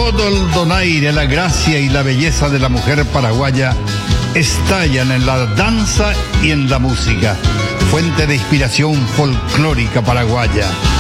Todo el donaire, la gracia y la belleza de la mujer paraguaya estallan en la danza y en la música, fuente de inspiración folclórica paraguaya.